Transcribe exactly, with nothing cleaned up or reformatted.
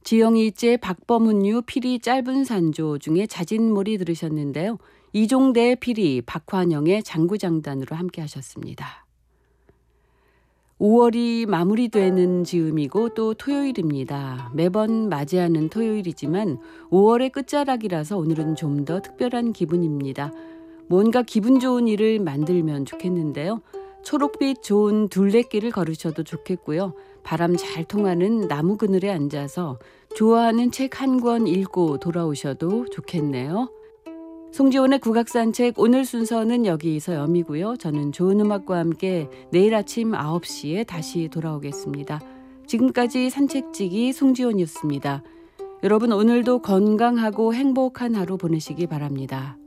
지영이제 박범은유 피리 짧은 산조 중에 자진몰이 들으셨는데요. 이종대의 피리, 박환영의 장구장단으로 함께 하셨습니다. 오월이 마무리되는 즈음이고 또 토요일입니다. 매번 맞이하는 토요일이지만 오월의 끝자락이라서 오늘은 좀 더 특별한 기분입니다. 뭔가 기분 좋은 일을 만들면 좋겠는데요. 초록빛 좋은 둘레길을 걸으셔도 좋겠고요. 바람 잘 통하는 나무 그늘에 앉아서 좋아하는 책 한 권 읽고 돌아오셔도 좋겠네요. 송지원의 국악산책 오늘 순서는 여기서 여미고요. 저는 좋은 음악과 함께 내일 아침 아홉 시에 다시 돌아오겠습니다. 지금까지 산책지기 송지원이었습니다. 여러분 오늘도 건강하고 행복한 하루 보내시기 바랍니다.